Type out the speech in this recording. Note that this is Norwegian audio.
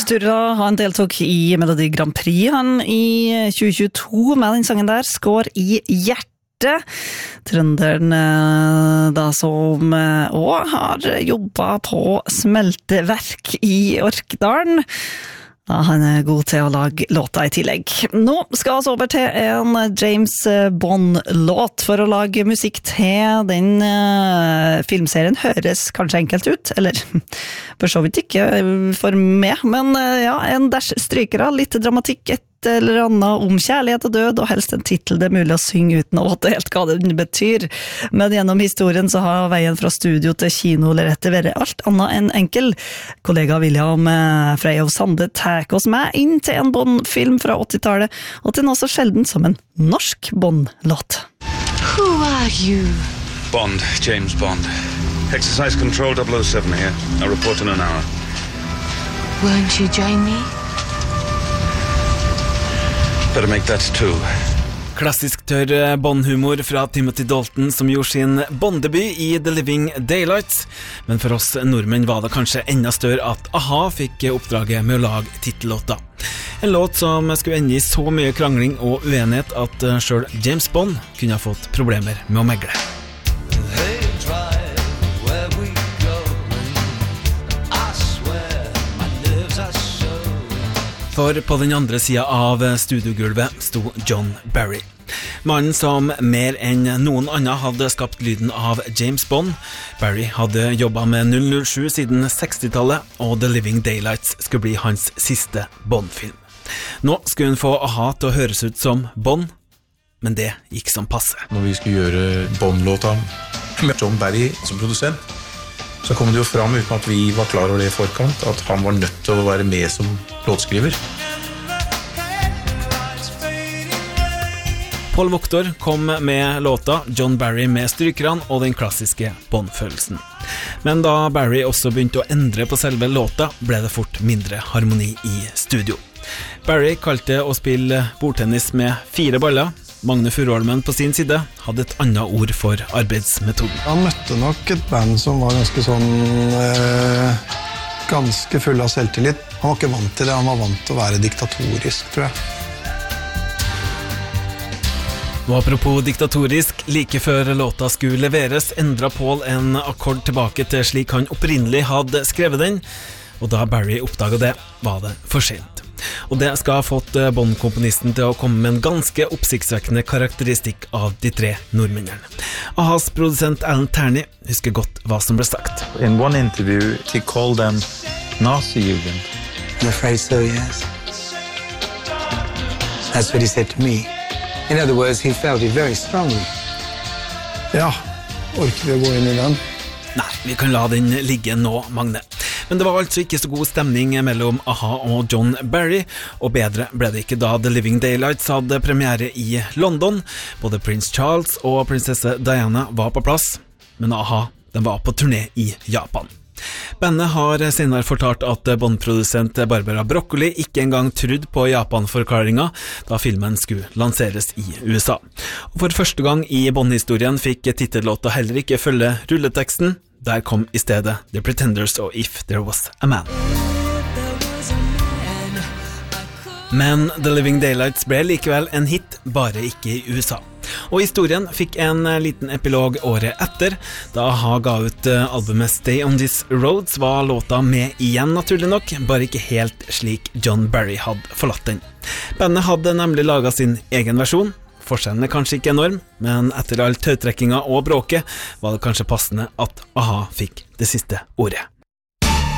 Sturra, han deltok i Melodi Grand Prix han i 2022 med den sangen der, Skår i hjertet. Trønderen da som også har jobbet på smelteverk i Orkdalen. Ja, han god til å lage låta i tillegg. Nå skal vi over til en James Bond-låt for å lage musikk til den filmserien. Høres kanskje enkelt ut, eller for så vidt ikke for meg, men ja, en dash strykere, litt dramatikk, et eller annet om kjærlighet og død, og helst en titel det er mulig å synge uten å vite helt hva det betyr. Men gjennom historien så har veien fra studio til kino eller etter vært alt annet enn enkel. Kollega William Freyhoff Sande tar oss med inn til en Bond-film fra 80-tallet, og til noe så sjelden som en norsk Bond-låt. Who are you? Bond, James Bond. Exercise Control 007 here. I'll report in an hour. Won't you join me? Better make that two. Klassisk tørr Bond-humor fra Timothy Dalton som gjorde sin Bond-debut i The Living Daylights. Men for oss nordmenn var det kanskje enda større at A-ha fikk oppdraget med å lage titellåta. En låt som skulle ende i så mye krangling og uenighet at selv James Bond kunne ha fått problemer med å megle. For på den andre siden av studiogulvet sto John Barry. Mannen som mer enn noen annen hadde skapt lyden av James Bond. Barry hadde jobbet med 007 siden 60-tallet, og The Living Daylights skulle bli hans siste Bond-film. Nå skulle hun få A-ha til å høres ut som Bond, men det gikk som passe. Når vi skulle gjøre Bond-låta med John Barry som produsent, så kom det jo fram uten at vi var klar over det i forkant, at han var nødt til å være med som låtskriver. Paul Wachter kom med låta, John Barry med strykerne og den klassiske Bond-følelsen. Men da Barry også begynte å endre på selve låta, ble det fort mindre harmoni i studio. Barry kalte å spille bordtennis med 4 baller. Magne Furuholmen på sin side hadde et annet ord for arbeidsmetoden. Han møtte nok et band som var ganske full av selvtillit. Han var ikke vant til det, han var vant til å være diktatorisk, tror jeg. Og apropos diktatorisk, like før låta skulle leveres, endret Paul en akkord tilbake til slik han opprinnelig hadde skrevet den, og da Barry oppdaget det, var det for sent. Og det skal ha fått Bond-komponisten til å komme med en ganske oppsiktsvekkende karakteristikk av de 3 nordmennene. A-has produsent Alan Terney husker godt hva som ble sagt. In one interview, he called them Nazi-Jugend. I'm afraid so, yes. That's what he said to me. In other words, he felt it very strongly. Ja, orker vi å gå inn i den? Nei, vi kan la den ligge nå, Magne. Men det var altså ikke så god stemning mellom A-ha og John Barry, og bedre ble det ikke da The Living Daylights hadde premiere i London. Både prins Charles og prinsesse Diana var på plass, men A-ha, den var på turné i Japan. Bandet har senere fortalt at Bond-produsent Barbara Broccoli ikke engang trodde på Japan-forklaringen da filmen skulle lanseres i USA. Og for første gang i Bond-historien fikk titellåta heller ikke følge rulleteksten. Der kom i stedet The Pretenders og If There Was a Man. Men The Living Daylights ble likevel en hit, bare ikke i USA. Og historien fikk en liten epilog året etter. Da A-ha ga ut albumet Stay on This Roads, var låta med igjen naturlig nok, bare ikke helt slik John Barry hadde forlatt den. Bandet hadde nemlig laget sin egen versjon. Forskjellen er kanskje ikke enorm, men etter all tautrekkinga og bråket var det kanskje passende at A-ha fikk det siste ordet.